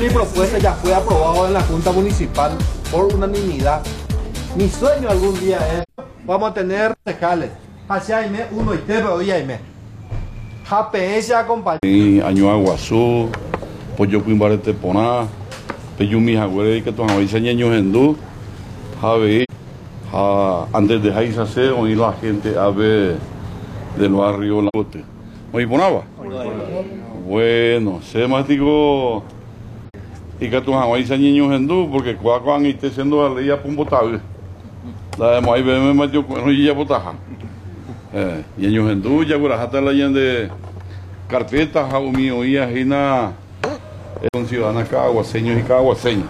mi propuesta ya fue aprobado en la Junta Municipal por unanimidad. Mi sueño algún día es, vamos a tener concejales. Hacia uno y te veo y aime. GPS acompaña. Año Aguazú, pues yo fui barete poná, pues yo mi jagüere que tu javiza ñeño hendú, javi, antes de Jaiza se oí la gente a ver del barrio la bote. ¿Oí ponaba? Bueno, se más digo y que tu javiza ñeño hendú porque cuacuan y te siendo la ley a pumbotable. La de Moai me metió con ella botaja. Y en Yujendú ya hasta la de carpeta mío y ajena con ciudadanas caguaseños y caguaseñas.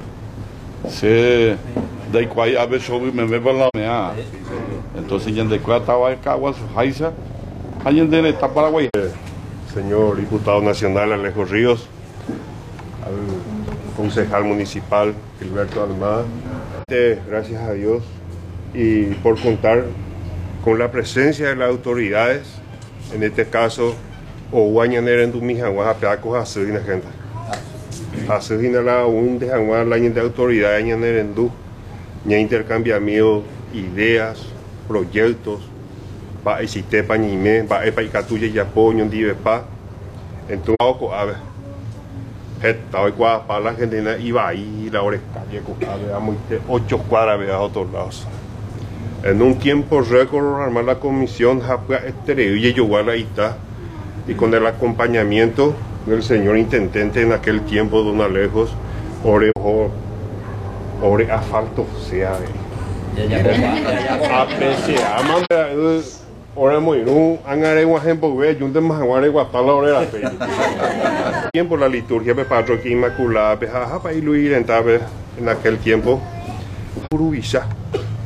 Se de cuál a veces me ve para la mea. Entonces ya de cuál estaba caguas Jaiza, alguien de esta Paraguay. Señor diputado nacional Alejo Ríos, al concejal municipal Gilberto Almada, gracias a Dios y por contar con la presencia de las autoridades, en este caso, Oguañanera en Dumija, Guajapeaco, Hasudina, gente. Hasudina la un de Jaguar, la de autoridad, Añanera en Du, ya intercambiamiento, ideas, proyectos, va a existir para Ñime, va a Icatuya y apoyo, Divepa, entonces, a ver, hoy para la gente iba ahí, la hora calle, 8 cuadras a otros lados. En un tiempo récord armar la comisión y con el acompañamiento del señor intendente en aquel tiempo, don Alejos, ore asfalto sea apreciamos ore muy no angare un ejemplo ve yo más aguare guapala ore la fe tiempo la liturgia de parroquia inmaculada pejaja para iluir en aquel tiempo Urubisha